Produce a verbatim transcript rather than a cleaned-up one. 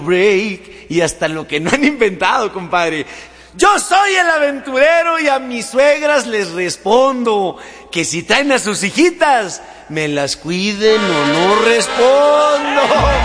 break y hasta lo que no han inventado, compadre. Yo soy el aventurero y a mis suegras les respondo que si traen a sus hijitas, me las cuiden o no respondo.